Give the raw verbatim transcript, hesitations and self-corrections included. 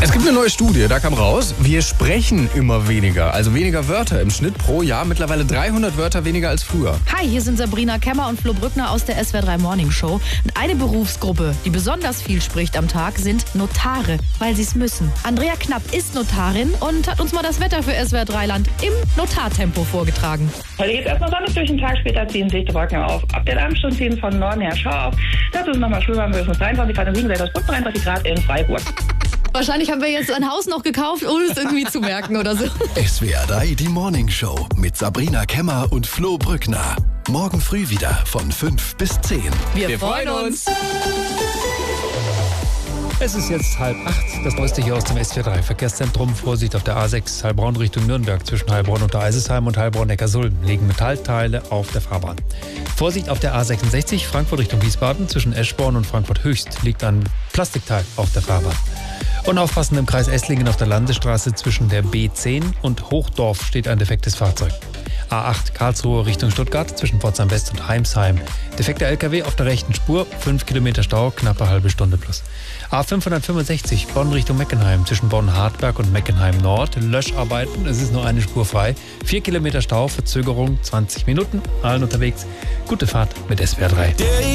Es gibt eine neue Studie, da kam raus, wir sprechen immer weniger, also weniger Wörter im Schnitt pro Jahr, mittlerweile dreihundert Wörter weniger als früher. Hi, hier sind Sabrina Kemmer und Flo Brückner aus der S W R drei Morning Show. Und eine Berufsgruppe, die besonders viel spricht am Tag, sind Notare, weil sie es müssen. Andrea Knapp ist Notarin und hat uns mal das Wetter für S W R drei Land im Notartempo vorgetragen. Heute geht es erstmal sonnig durch den Tag, später ziehen sich die Wolken auf. Ab der Abendstunden ziehen von Norden her Schau auf. Dazu ist nochmal schwimmer, höchstens dreiundzwanzig Grad im Siegen, das dreiunddreißig Grad in Freiburg. Wahrscheinlich haben wir jetzt ein Haus noch gekauft, ohne es irgendwie zu merken oder so. S W R drei, die Morning Show mit Sabrina Kemmer und Flo Brückner. Morgen früh wieder von fünf bis zehn. Wir, Wir freuen uns. Es ist jetzt halb acht. Das Neueste hier aus dem S W R drei Verkehrszentrum. Vorsicht auf der A sechs Heilbronn Richtung Nürnberg. Zwischen Heilbronn und Eisesheim und Heilbronn-Neckarsulm liegen Metallteile auf der Fahrbahn. Vorsicht auf der A sechsundsechzig Frankfurt Richtung Wiesbaden. Zwischen Eschborn und Frankfurt Höchst liegt ein Plastikteil auf der Fahrbahn. Und aufpassen, im Kreis Esslingen auf der Landesstraße zwischen der B zehn und Hochdorf steht ein defektes Fahrzeug. A acht Karlsruhe Richtung Stuttgart zwischen Pforzheim West und Heimsheim. Defekter L K W auf der rechten Spur, fünf Kilometer Stau, knappe halbe Stunde plus. A fünfhundertfünfundsechzig Bonn Richtung Meckenheim zwischen Bonn-Hartberg und Meckenheim Nord. Löscharbeiten, es ist nur eine Spur frei. vier Kilometer Stau, Verzögerung zwanzig Minuten. Allen unterwegs. Gute Fahrt mit S W R drei.